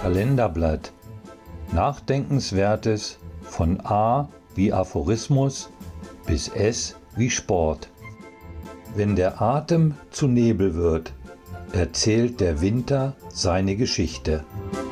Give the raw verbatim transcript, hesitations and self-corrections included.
Kalenderblatt. Nachdenkenswertes von A wie Aphorismus bis S wie Sport. Wenn der Atem zu Nebel wird, erzählt der Winter seine Geschichte.